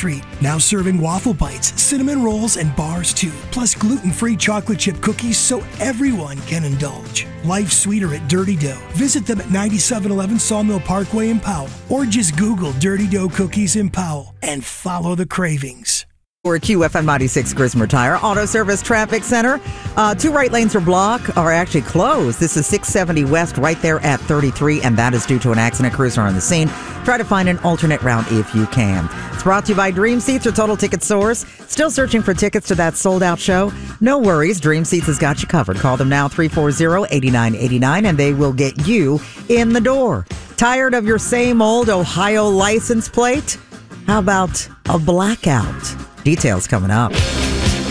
treat. Now serving waffle bites, cinnamon rolls, and bars too. Plus gluten-free chocolate chip cookies so everyone can indulge. Life's sweeter at Dirty Dough. Visit them at 9711 Sawmill Parkway in Powell. Or just Google Dirty Dough Cookies in Powell and follow the cravings. For QFM 96 Grismer Tire Auto Service Traffic Center. 2 right lanes are actually closed. This is 670 West right there at 33, and that is due to an accident. Crews are on the scene. Try to find an alternate route if you can. It's brought to you by Dream Seats, your total ticket source. Still searching for tickets to that sold-out show? No worries. Dream Seats has got you covered. Call them now, 340-8989, and they will get you in the door. Tired of your same old Ohio license plate? How about a blackout? Details coming up.